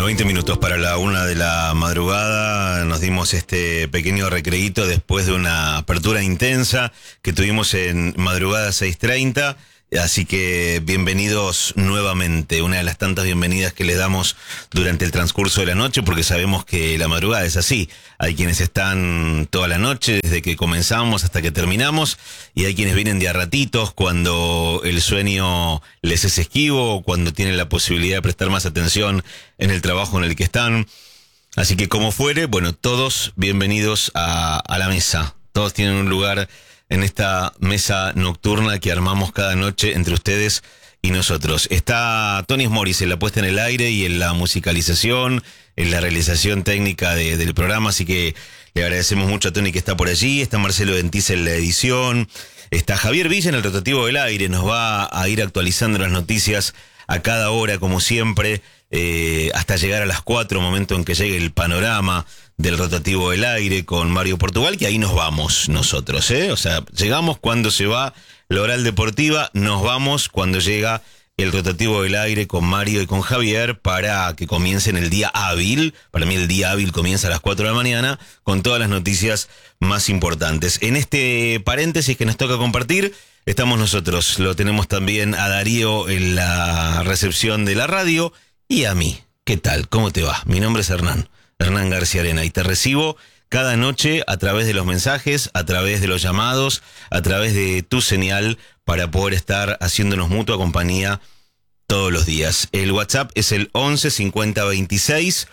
Bueno, 20 minutos para la 1 de la madrugada. Nos dimos este pequeño recreíto después de una apertura intensa que tuvimos en madrugada 6:30. Así que bienvenidos nuevamente, una de las tantas bienvenidas que les damos durante el transcurso de la noche, porque sabemos que la madrugada es así. Hay quienes están toda la noche, desde que comenzamos hasta que terminamos, y hay quienes vienen de a ratitos cuando el sueño les es esquivo, o cuando tienen la posibilidad de prestar más atención en el trabajo en el que están. Así que como fuere, bueno, todos bienvenidos a la mesa. Todos tienen un lugar en esta mesa nocturna que armamos cada noche entre ustedes y nosotros. Está Tony Morris en la puesta en el aire y en la musicalización, en la realización técnica del programa, así que le agradecemos mucho a Tony que está por allí. Está Marcelo Dentice en la edición, está Javier Villa en el rotativo del aire, nos va a ir actualizando las noticias a cada hora como siempre, hasta llegar a las 4, momento en que llegue el panorama del rotativo del aire con Mario Portugal, que ahí nos vamos nosotros, O sea, llegamos cuando se va la Oral Deportiva, nos vamos cuando llega el rotativo del aire con Mario y con Javier para que comiencen el día hábil. Para mí el día hábil comienza a las 4 de la mañana con todas las noticias más importantes. En este paréntesis que nos toca compartir, estamos nosotros. Lo tenemos también a Darío en la recepción de la radio y a mí. ¿Qué tal? ¿Cómo te va? Mi nombre es Hernán García Arena, y te recibo cada noche a través de los mensajes, a través de los llamados, a través de tu señal, para poder estar haciéndonos mutua compañía todos los días. El WhatsApp es el 11 50 26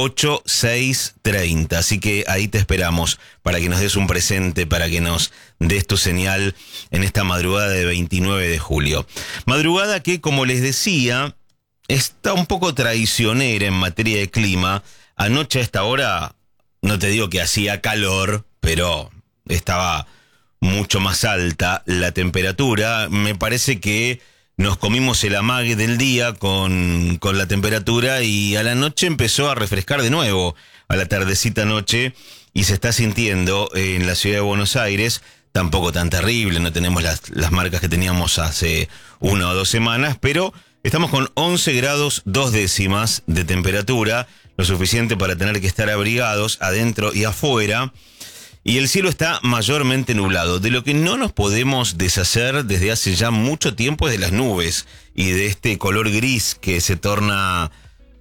86 30, así que ahí te esperamos para que nos des un presente, para que nos des tu señal en esta madrugada de 29 de julio. Madrugada que, como les decía, está un poco traicionera en materia de clima. Anoche a esta hora, no te digo que hacía calor, pero estaba mucho más alta la temperatura. Me parece que nos comimos el amague del día con la temperatura, y a la noche empezó a refrescar de nuevo, a la tardecita noche, y se está sintiendo en la ciudad de Buenos Aires. Tampoco tan terrible, no tenemos las marcas que teníamos hace 1 o 2 semanas, pero estamos con 11 grados 2 décimas de temperatura, lo suficiente para tener que estar abrigados adentro y afuera, y el cielo está mayormente nublado. De lo que no nos podemos deshacer desde hace ya mucho tiempo es de las nubes y de este color gris que se torna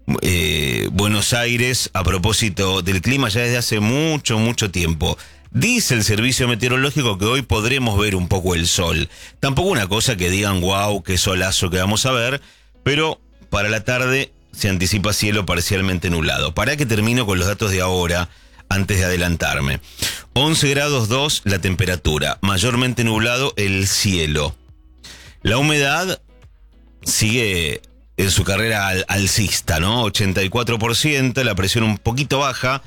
Buenos Aires a propósito del clima ya desde hace mucho tiempo. Dice el servicio meteorológico que hoy podremos ver un poco el sol. Tampoco una cosa que digan wow, qué solazo que vamos a ver, pero para la tarde se anticipa cielo parcialmente nublado. Para que termino con los datos de ahora, antes de adelantarme. 11 grados 2 la temperatura, mayormente nublado el cielo. La humedad sigue en su carrera alcista, ¿no? 84%, la presión un poquito baja,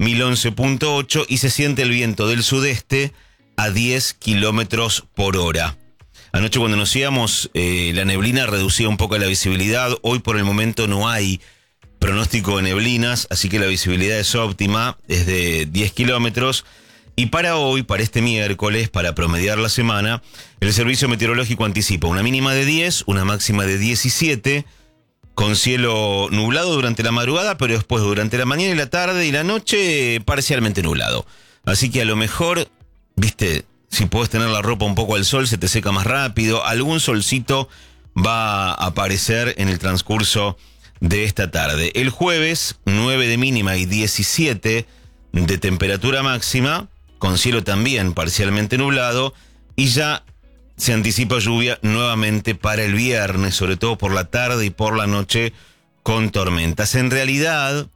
1011.8, y se siente el viento del sudeste a 10 kilómetros por hora. Anoche cuando nos íbamos, la neblina reducía un poco la visibilidad. Hoy por el momento no hay pronóstico de neblinas, así que la visibilidad es óptima, es de 10 kilómetros. Y para hoy, para este miércoles, para promediar la semana, el servicio meteorológico anticipa una mínima de 10, una máxima de 17, con cielo nublado durante la madrugada, pero después durante la mañana y la tarde y la noche parcialmente nublado. Así que a lo mejor, viste, si podés tener la ropa un poco al sol, se te seca más rápido. Algún solcito va a aparecer en el transcurso de esta tarde. El jueves, 9 de mínima y 17 de temperatura máxima, con cielo también parcialmente nublado, y ya se anticipa lluvia nuevamente para el viernes, sobre todo por la tarde y por la noche, con tormentas. En realidad,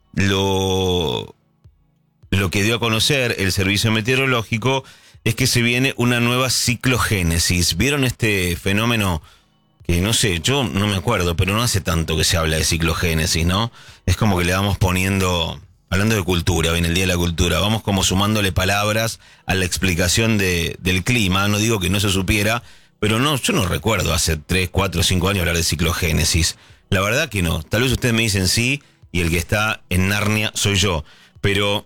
lo que dio a conocer el servicio meteorológico es que se viene una nueva ciclogénesis. ¿Vieron este fenómeno? Que no sé, yo no me acuerdo, pero no hace tanto que se habla de ciclogénesis, ¿no? Es como que le vamos poniendo, hablando de cultura, viene el Día de la Cultura, vamos como sumándole palabras a la explicación del clima. No digo que no se supiera, pero no, yo no recuerdo hace 3, 4, 5 años hablar de ciclogénesis. La verdad que no. Tal vez ustedes me dicen sí, y el que está en Narnia soy yo. Pero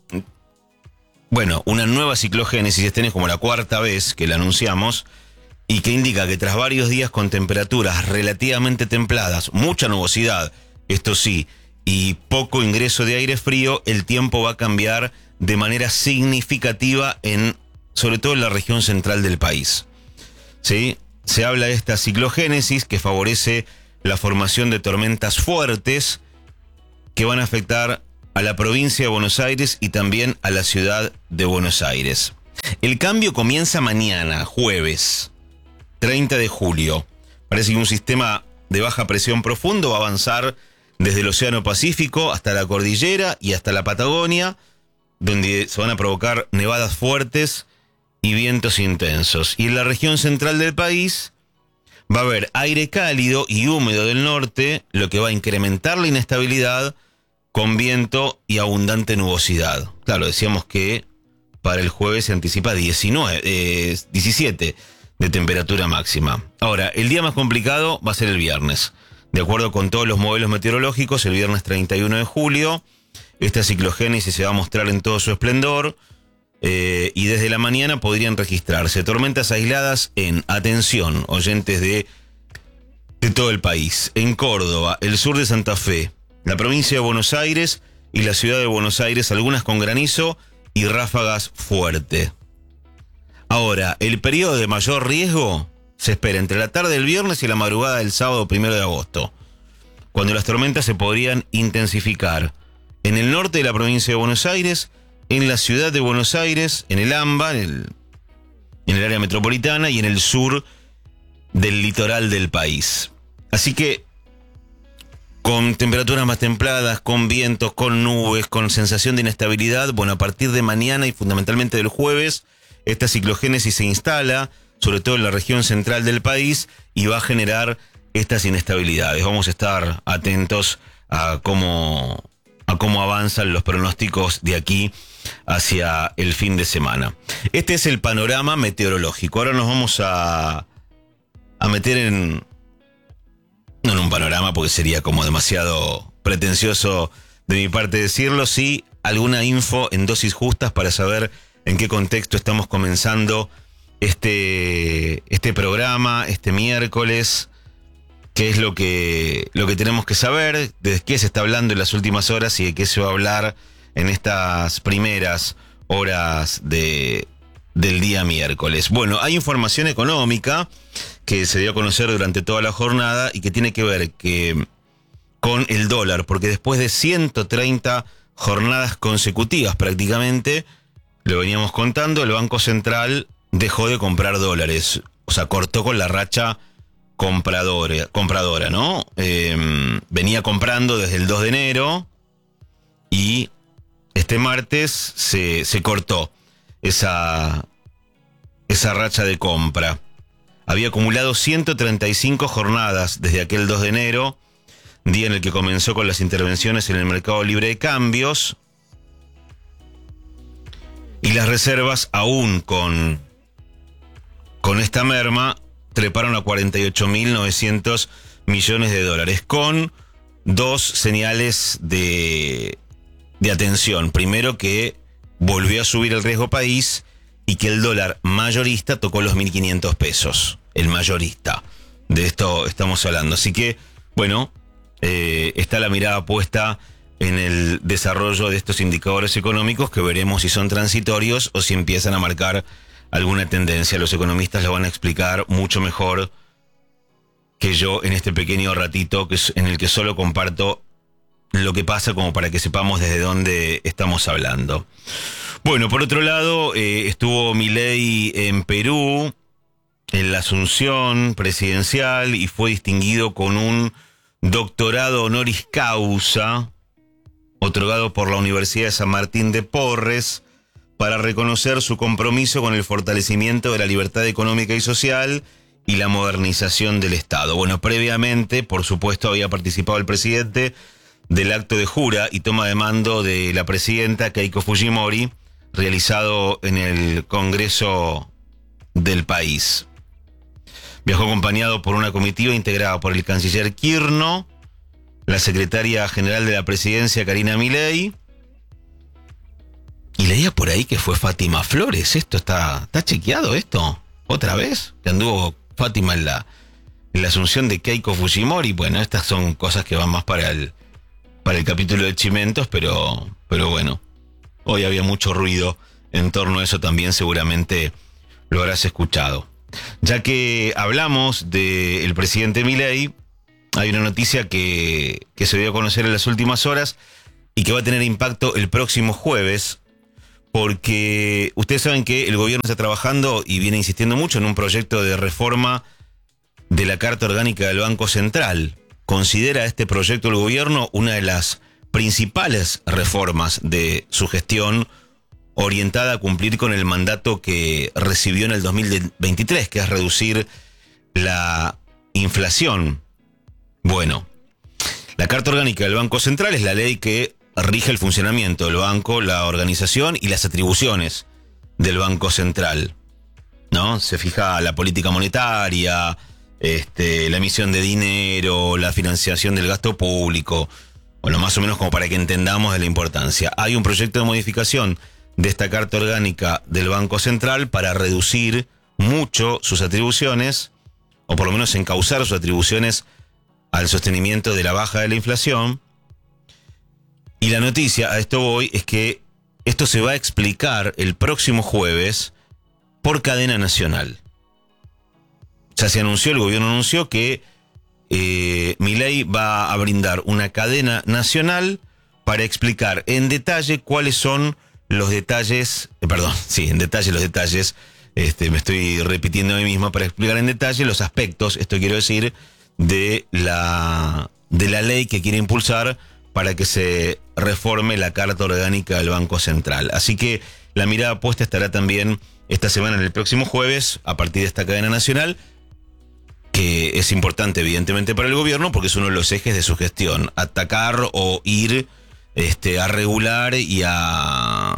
bueno, una nueva ciclogénesis, esta es como la 4ª vez que la anunciamos, y que indica que tras varios días con temperaturas relativamente templadas, mucha nubosidad, esto sí, y poco ingreso de aire frío, el tiempo va a cambiar de manera significativa sobre todo en la región central del país. ¿Sí? Se habla de esta ciclogénesis que favorece la formación de tormentas fuertes que van a afectar a la provincia de Buenos Aires y también a la ciudad de Buenos Aires. El cambio comienza mañana, jueves 30 de julio. Parece que un sistema de baja presión profundo va a avanzar desde el Océano Pacífico hasta la cordillera y hasta la Patagonia, donde se van a provocar nevadas fuertes y vientos intensos. Y en la región central del país va a haber aire cálido y húmedo del norte, lo que va a incrementar la inestabilidad con viento y abundante nubosidad. Claro, decíamos que para el jueves se anticipa 17 de temperatura máxima. Ahora, el día más complicado va a ser el viernes. De acuerdo con todos los modelos meteorológicos, el viernes 31 de julio, esta ciclogénesis se va a mostrar en todo su esplendor y desde la mañana podrían registrarse tormentas aisladas atención, oyentes de todo el país, en Córdoba, el sur de Santa Fe, la provincia de Buenos Aires y la ciudad de Buenos Aires, algunas con granizo y ráfagas fuertes. Ahora, el periodo de mayor riesgo se espera entre la tarde del viernes y la madrugada del sábado 1 de agosto, cuando las tormentas se podrían intensificar en el norte de la provincia de Buenos Aires, en la ciudad de Buenos Aires, en el AMBA, en el área metropolitana y en el sur del litoral del país. Así que, con temperaturas más templadas, con vientos, con nubes, con sensación de inestabilidad, bueno, a partir de mañana y fundamentalmente del jueves, esta ciclogénesis se instala, sobre todo en la región central del país, y va a generar estas inestabilidades. Vamos a estar atentos a cómo avanzan los pronósticos de aquí hacia el fin de semana. Este es el panorama meteorológico. Ahora nos vamos a meter no en un panorama porque sería como demasiado pretencioso de mi parte decirlo, sí alguna info en dosis justas para saber en qué contexto estamos comenzando este programa, este miércoles, qué es lo que tenemos que saber, de qué se está hablando en las últimas horas y de qué se va a hablar en estas primeras horas del día miércoles. Bueno, hay información económica que se dio a conocer durante toda la jornada y que tiene que ver con el dólar, porque después de 130 jornadas consecutivas prácticamente, lo veníamos contando, el Banco Central dejó de comprar dólares, o sea, cortó con la racha compradora, ¿no? Venía comprando desde el 2 de enero y este martes se cortó esa racha de compra. Había acumulado 135 jornadas desde aquel 2 de enero, día en el que comenzó con las intervenciones en el mercado libre de cambios, y las reservas, aún con esta merma, treparon a 48.900 millones de dólares, con dos señales de atención. Primero, que volvió a subir el riesgo país y que el dólar mayorista tocó los 1.500 pesos. El mayorista. De esto estamos hablando. Así que, bueno, está la mirada puesta en el desarrollo de estos indicadores económicos, que veremos si son transitorios o si empiezan a marcar alguna tendencia. Los economistas lo van a explicar mucho mejor que yo en este pequeño ratito en el que solo comparto lo que pasa, como para que sepamos desde dónde estamos hablando. Bueno, por otro lado, estuvo Milei en Perú, en la asunción presidencial, y fue distinguido con un doctorado honoris causa otorgado por la Universidad de San Martín de Porres para reconocer su compromiso con el fortalecimiento de la libertad económica y social y la modernización del Estado. Bueno, previamente, por supuesto, había participado el presidente del acto de jura y toma de mando de la presidenta Keiko Fujimori, realizado en el Congreso del país. Viajó acompañado por una comitiva integrada por el canciller Kirno, la secretaria general de la presidencia Karina Milei, y leía por ahí que fue Fátima Flores. ¿Esto está chequeado esto? ¿Otra vez? Que anduvo Fátima en la asunción de Keiko Fujimori. Bueno, estas son cosas que van más para el para el capítulo de Chimentos, pero bueno, hoy había mucho ruido en torno a eso también, seguramente lo habrás escuchado. Ya que hablamos del presidente Milei, hay una noticia que se dio a conocer en las últimas horas y que va a tener impacto el próximo jueves, porque ustedes saben que el gobierno está trabajando y viene insistiendo mucho en un proyecto de reforma de la Carta Orgánica del Banco Central. Considera este proyecto del gobierno una de las principales reformas de su gestión, orientada a cumplir con el mandato que recibió en el 2023, que es reducir la inflación. Bueno, la Carta Orgánica del Banco Central es la ley que rige el funcionamiento del banco, la organización y las atribuciones del Banco Central, ¿no? Se fija la política monetaria, la emisión de dinero, la financiación del gasto público, bueno, más o menos como para que entendamos de la importancia. Hay un proyecto de modificación de esta Carta Orgánica del Banco Central para reducir mucho sus atribuciones, o por lo menos encauzar sus atribuciones al sostenimiento de la baja de la inflación. Y la noticia, a esto voy, es que esto se va a explicar el próximo jueves por cadena nacional. Ya se anunció, el gobierno anunció que Milei va a brindar una cadena nacional para explicar en detalle cuáles son los detalles, en detalle los detalles, me estoy repitiendo a mí mismo, para explicar en detalle los aspectos, esto quiero decir, de la ley que quiere impulsar para que se reforme la Carta Orgánica del Banco Central. Así que la mirada puesta estará también esta semana, en el próximo jueves, a partir de esta cadena nacional, que es importante evidentemente para el gobierno porque es uno de los ejes de su gestión, atacar o ir a regular y a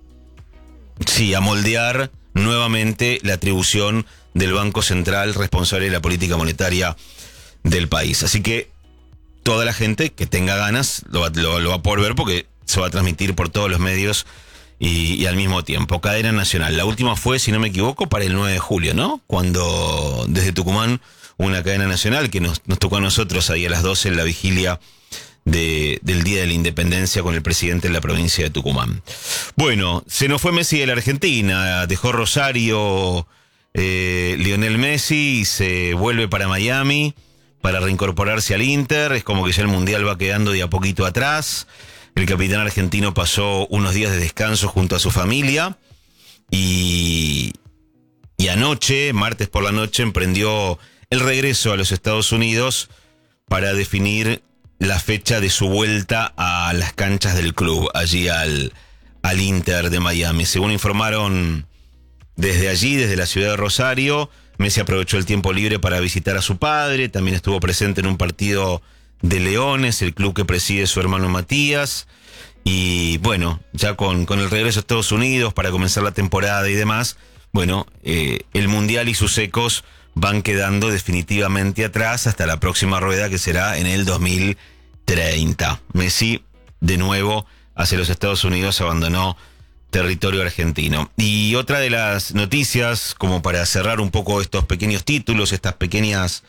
moldear nuevamente la atribución del Banco Central responsable de la política monetaria del país. Así que toda la gente que tenga ganas lo va a poder ver porque se va a transmitir por todos los medios y al mismo tiempo. Cadena nacional. La última fue, si no me equivoco, para el 9 de julio, ¿no? Cuando desde Tucumán una cadena nacional que nos tocó a nosotros ahí a las 12 en la vigilia del Día de la Independencia con el presidente de la provincia de Tucumán. Bueno, se nos fue Messi de la Argentina, dejó Rosario Lionel Messi y se vuelve para Miami para reincorporarse al Inter. Es como que ya el Mundial va quedando de a poquito atrás. El capitán argentino pasó unos días de descanso junto a su familia y anoche, martes por la noche, emprendió el regreso a los Estados Unidos para definir la fecha de su vuelta a las canchas del club, allí al Inter de Miami. Según informaron desde allí, desde la ciudad de Rosario, Messi aprovechó el tiempo libre para visitar a su padre, también estuvo presente en un partido de Leones, el club que preside su hermano Matías, y bueno, ya con el regreso a Estados Unidos para comenzar la temporada y demás, bueno, el Mundial y sus ecos van quedando definitivamente atrás hasta la próxima rueda, que será en el 2030. Messi, de nuevo, hacia los Estados Unidos, abandonó territorio argentino. Y otra de las noticias, como para cerrar un poco estos pequeños títulos, estas pequeñas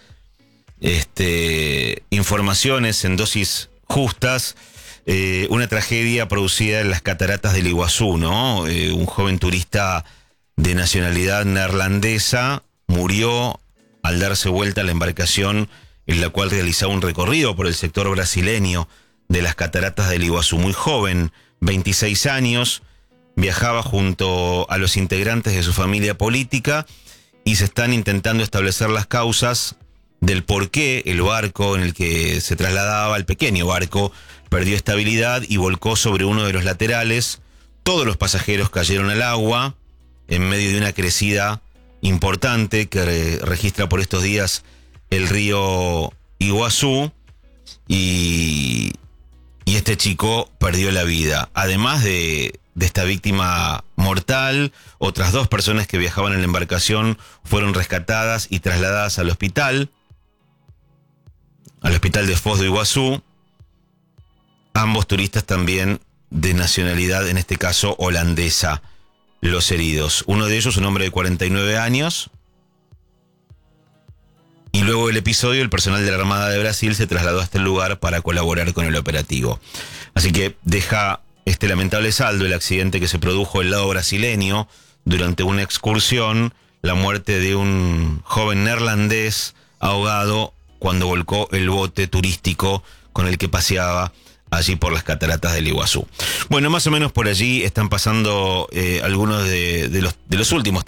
informaciones en dosis justas, una tragedia producida en las cataratas del Iguazú, ¿no? Un joven turista de nacionalidad neerlandesa murió al darse vuelta a la embarcación en la cual realizaba un recorrido por el sector brasileño de las cataratas del Iguazú. Muy joven, 26 años, viajaba junto a los integrantes de su familia política y se están intentando establecer las causas del por qué el barco en el que se trasladaba, el pequeño barco, perdió estabilidad y volcó sobre uno de los laterales. Todos los pasajeros cayeron al agua en medio de una crecida importante que registra por estos días el río Iguazú, y este chico perdió la vida. Además de esta víctima mortal, otras 2 personas que viajaban en la embarcación fueron rescatadas y trasladadas al hospital de Foz do Iguazú. Ambos turistas también de nacionalidad, en este caso holandesa, los heridos. Uno de ellos, un hombre de 49 años, Y luego del episodio, el personal de la Armada de Brasil se trasladó hasta el lugar para colaborar con el operativo. Así que deja este lamentable saldo el accidente que se produjo del lado brasileño durante una excursión, la muerte de un joven neerlandés ahogado cuando volcó el bote turístico con el que paseaba allí por las cataratas del Iguazú. Bueno, más o menos por allí están pasando algunos de los últimos